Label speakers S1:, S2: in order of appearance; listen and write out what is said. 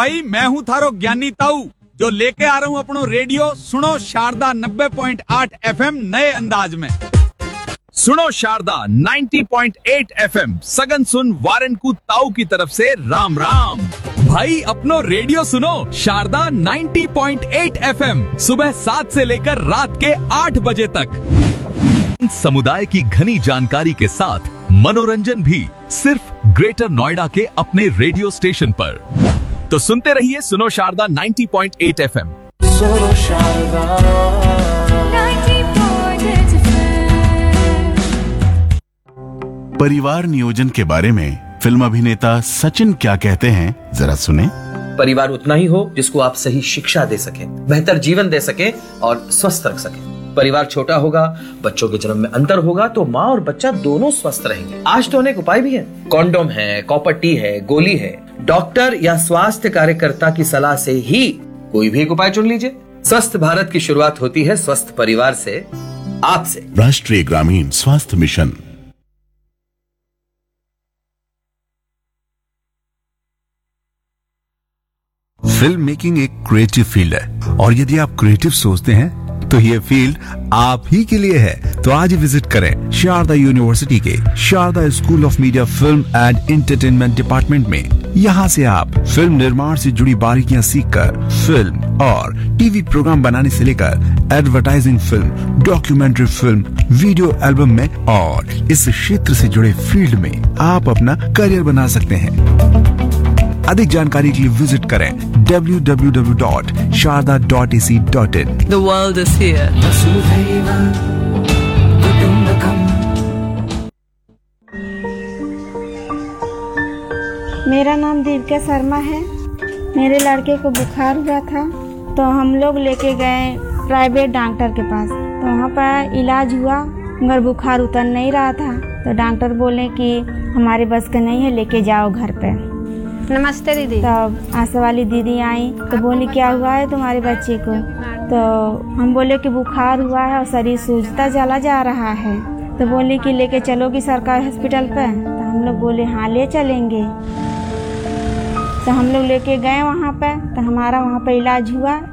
S1: भाई मैं हूँ थारो ज्ञानी ताऊ जो लेके आ रहा हूँ अपनो रेडियो सुनो शारदा 90.8 FM नए अंदाज में। सुनो शारदा 90.8 FM सगन सुन वारन को ताऊ की तरफ से राम राम। भाई अपनो रेडियो सुनो शारदा 90.8 FM सुबह 7 से लेकर रात के 8 बजे तक। समुदाय की घनी जानकारी के साथ मनोरंजन भी सिर्फ ग्रेटर नोएडा के अपने रेडियो स्टेशन पर। तो सुनते रहिए सुनो शारदा 90.8 FM।
S2: सुनो शारदा
S3: 90.8 FM।
S4: परिवार नियोजन के बारे में फिल्म अभिनेता सचिन क्या कहते हैं, जरा सुने।
S5: परिवार उतना ही हो जिसको आप सही शिक्षा दे सकें, बेहतर जीवन दे सकें और स्वस्थ रख सकें। परिवार छोटा होगा, बच्चों के जन्म में अंतर होगा तो माँ और बच्चा दोनों स्वस्थ रहेंगे। आज तो अनेक उपाय भी हैं। कॉन्डोम है, कॉपर टी है, गोली है। डॉक्टर या स्वास्थ्य कार्यकर्ता की सलाह से ही कोई भी एक उपाय चुन लीजिए। स्वस्थ भारत की शुरुआत होती है स्वस्थ परिवार से, आपसे।
S4: राष्ट्रीय ग्रामीण स्वास्थ्य मिशन। फिल्म मेकिंग एक क्रिएटिव फील्ड है और यदि आप क्रिएटिव सोचते हैं तो ये फील्ड आप ही के लिए है। तो आज ही विजिट करें शारदा यूनिवर्सिटी के Sharda school of media film and entertainment department में। यहाँ से आप फिल्म निर्माण से जुड़ी बारीकियां सीखकर फिल्म और टीवी प्रोग्राम बनाने से लेकर advertising film, documentary film, video album में और इस क्षेत्र से जुड़े फील्ड में आप अपना करियर बना सकते हैं। अधिक जानकारी के लिए विजिट करें www.sharda.ac.in।
S6: The world is here.
S2: वसुधैव कुटुम्बकम्।
S7: मेरा नाम दिव्या शर्मा है। मेरे लड़के को बुखार हुआ था तो हम लोग लेके गए प्राइवेट डॉक्टर के पास। तो वहाँ पर इलाज हुआ मगर बुखार उतर नहीं रहा था। तो डॉक्टर बोले कि हमारे बस का नहीं है, लेके जाओ घर पे।
S8: नमस्ते दीदी।
S7: तब आशा वाली दीदी आई तो बोली क्या हुआ है तुम्हारे बच्चे को। तो हम बोले कि बुखार हुआ है और शरीर सूजता चला जा रहा है। तो बोली कि लेके चलोगी सरकारी हॉस्पिटल पे। तो हम लोग बोले हाँ ले चलेंगे। तो हम लोग लेके गए वहाँ पे। तो हमारा वहाँ पे इलाज हुआ।